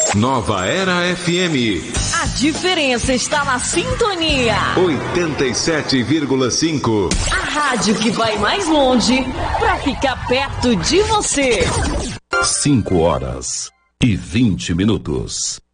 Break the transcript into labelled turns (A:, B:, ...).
A: Nova Era FM.
B: A diferença está na sintonia.
A: 87,5.
B: A rádio que vai mais longe para ficar perto de você.
C: 5 horas e 20 minutos.